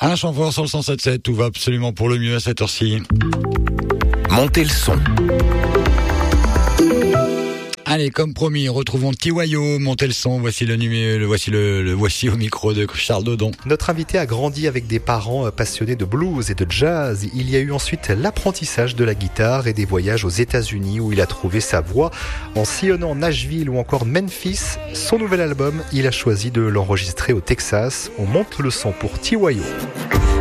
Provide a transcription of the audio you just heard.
Alain Chamfort sur le 107.7, tout va absolument pour le mieux à cette heure-ci. Montez le son. Allez, comme promis, retrouvons Tiwayo, montez le son, voici voici au micro de Charles Dodon. Notre invité a grandi avec des parents passionnés de blues et de jazz. Il y a eu ensuite l'apprentissage de la guitare et des voyages aux États-Unis où il a trouvé sa voix. En sillonnant Nashville ou encore Memphis, son nouvel album, il a choisi de l'enregistrer au Texas. On monte le son pour Tiwayo.